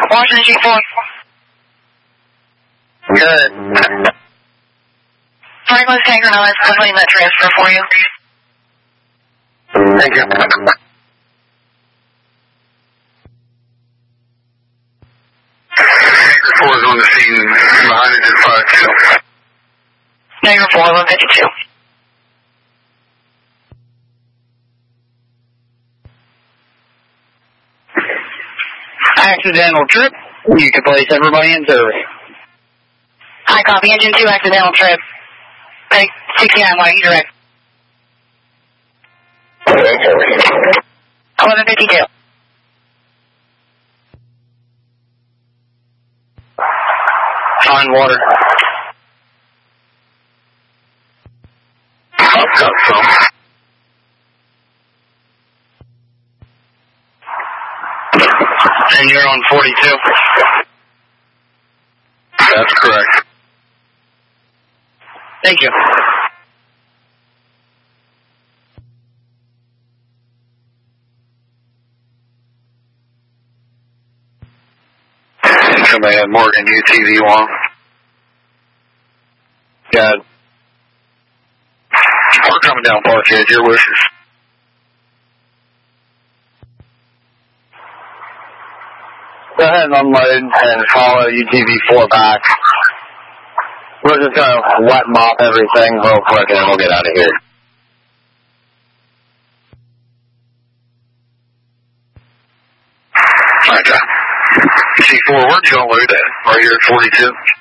Washington G4. Good. Franklin's Tanker Nice, completing that transfer for you. Thank you. Tanker 4 is on the scene behind it at 5-2. Tanker 4, 1152. Accidental trip. You can place everybody in service. High copy, engine 2, accidental trip. Take 69 white, direct. 1152. Fine water. I've got some. And you're on 42? That's correct. Thank you. Command Morgan UTV-1. Got it. We're coming down Parkhead, your wishes. Go ahead and unload and follow UTV-4 back. We're just going to wet mop everything real quick and then we'll get out of here. Alright, John. C4, where'd you unload at? Right here at 42?